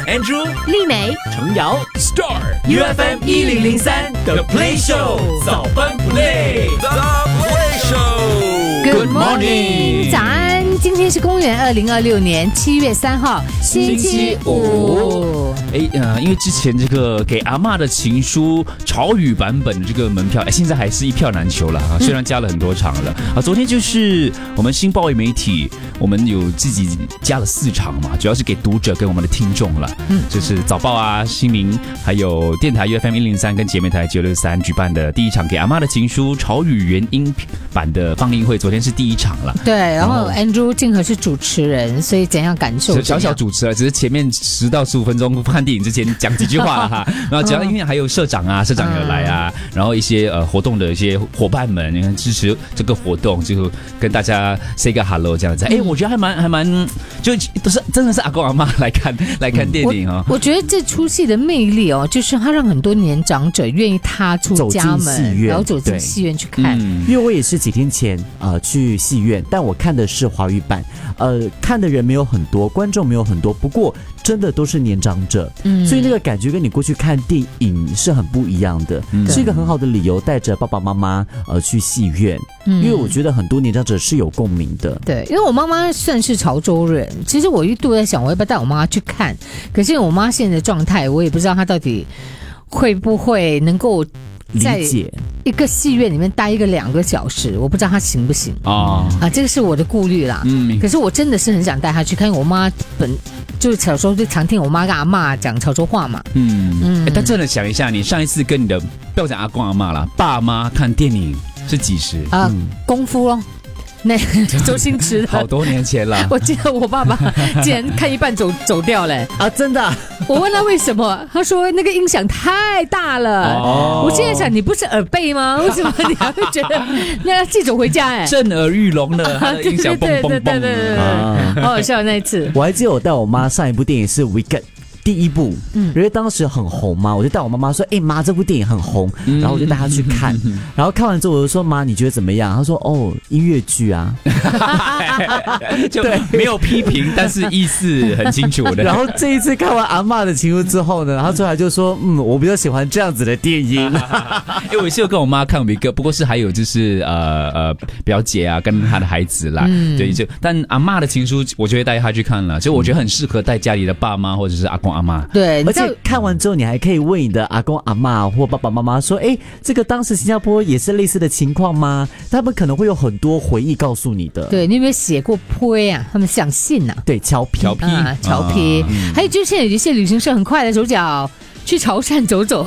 Andrew、 丽美、 程瑶、Star UFM 1003 The Play Show 早班 Play。The Play Show。Good morning， 早安！今天是公元2026年7月3号，星期五。 因为之前这个给阿嬷的情书潮语版本的这个门票，现在还是一票难求了啊！虽然加了很多场了啊，昨天就是我们新报为媒体，我们有自己加了4场嘛，主要是给读者跟我们的听众了。就是早报啊、新民，还有电台 UFM 103跟姐妹台963举办的第一场给阿嬷的情书潮语原音版的放映会，昨天是第一场了。 对，然后 Andrew 静和是主持人，所以怎样感受？ 小小主持了，只是前面10到15分钟看电影之前讲几句话了哈。然后主要因为还有社长有来啊，然后一些活动的一些伙伴们，你看支持这个活动，就跟大家 say 个 hello 这样子。我觉得还蛮，就都是真的是阿公阿嬷来看电影哦。 我觉得这出戏的魅力哦，就是它让很多年长者愿意踏出家门，然后走进戏院去看。 因为我也是几天前去戏院，但我看的是华语版，看的人没有很多，观众没有很多，不过真的都是年长者，所以那个感觉跟你过去看电影是很不一样的，是一个很好的理由带着爸爸妈妈去戏院，因为我觉得很多年长者是有共鸣的。 对，因为我妈妈算是潮州人，其实我一度在想我要不要带我妈去看，可是我妈现在的状态，我也不知道她到底会不会能够在一个戏院里面待2个小时，我不知道他行不行这个是我的顾虑啦。可是我真的是很想带他去看，因为我妈就是小时候就常听我妈跟阿嬷讲潮州话嘛。 但真的想一下，你上一次跟你的不要讲阿公阿嬷啦，爸妈看电影是几时？ 功夫咯。那周星驰的好多年前了。 我记得我爸爸竟然看一半走掉了真的我问他为什么，他说那个音响太大了。我现在想，你不是耳背吗？为什么你还会觉得那要自己走回家？ 震耳欲聋的，他的音响蹦蹦蹦。 好好笑那一次。 我还记得我带我妈上一部电影是《Wicked》。第一部，因为当时很红嘛，我就带我妈妈说：“妈，这部电影很红。”然后我就带她去看，然后看完之后我就说：“妈，你觉得怎么样？”她说：“音乐剧啊。” 就没有批评，但是意思很清楚的。 然后这一次看完阿嬷的情书之后呢，她出来就说：“我比较喜欢这样子的电影。” 因为我是有跟我妈看一个，不过是还有就是表姐啊跟她的孩子啦，对，但阿嬷的情书，我就会带她去看了，就我觉得很适合带家里的爸妈或者是阿公阿嬷。 对， 而且看完之后，你还可以问你的阿公阿嬷或爸爸妈媽說：“這個當時新加坡也是類似的情況嗎？”他們可能會有很多回憶告訴你的。 對，你有沒有寫過批啊？他們想信啊？ 對，俏皮， 俏皮。還有就是現在有一些旅行社很快的手腳。去潮汕走走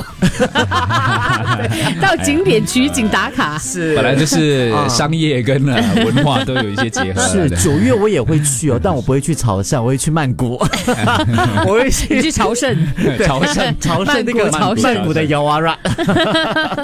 到景點取景打卡， 是本來就是商業跟文化都有一些結合。 是9月我也會去但我不會去潮汕，我會去曼谷。我會去潮汕那個曼谷的 Yawara。